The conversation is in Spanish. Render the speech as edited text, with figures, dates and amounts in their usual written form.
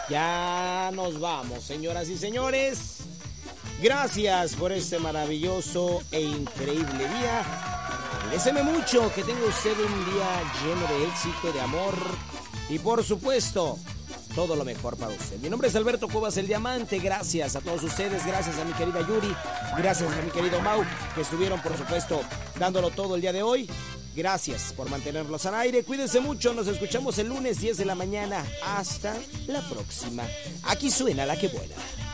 Ya nos vamos, señoras y señores. Gracias por este maravilloso e increíble día. Cuídeseme mucho, que tenga usted un día lleno de éxito, de amor y por supuesto, todo lo mejor para usted. Mi nombre es Alberto Cuevas, el Diamante. Gracias a todos ustedes, gracias a mi querida Yuri, gracias a mi querido Mau, que estuvieron por supuesto dándolo todo el día de hoy. Gracias por mantenerlos al aire. Cuídense mucho, nos escuchamos el lunes 10 de la mañana. Hasta la próxima. Aquí suena la que vuela.